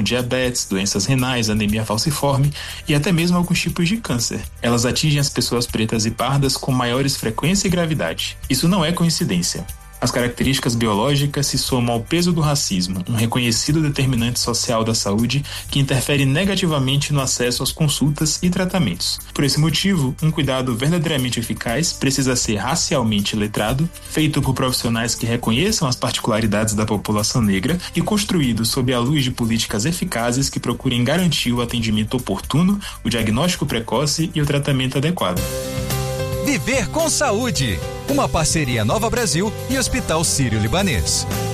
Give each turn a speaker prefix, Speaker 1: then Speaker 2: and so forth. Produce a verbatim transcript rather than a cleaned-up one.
Speaker 1: hipertensão, diabetes, doenças renais, anemia falciforme e até mesmo alguns tipos de câncer. Elas atingem as pessoas pretas e pardas com maiores frequência e gravidade. Isso não é coincidência. As características biológicas se somam ao peso do racismo, um reconhecido determinante social da saúde que interfere negativamente no acesso às consultas e tratamentos. Por esse motivo, um cuidado verdadeiramente eficaz precisa ser racialmente letrado, feito por profissionais que reconheçam as particularidades da população negra e construído sob a luz de políticas eficazes que procurem garantir o atendimento oportuno, o diagnóstico precoce e o tratamento adequado.
Speaker 2: Viver com Saúde, uma parceria Nova Brasil e Hospital Sírio-Libanês.